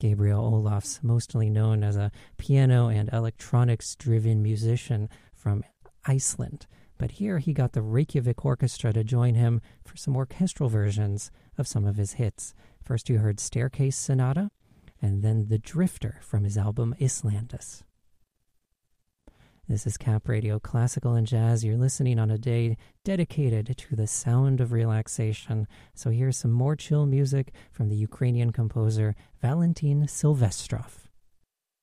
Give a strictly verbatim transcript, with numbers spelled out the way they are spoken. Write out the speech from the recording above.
Gabriel Olafs, mostly known as a piano and electronics-driven musician from Iceland. But here he got the Reykjavik Orchestra to join him for some orchestral versions of some of his hits. First you heard Staircase Sonata, and then The Drifter from his album Islandus. This is Cap Radio Classical and Jazz. You're listening on a day dedicated to the sound of relaxation. So here's some more chill music from the Ukrainian composer Valentin Silvestrov.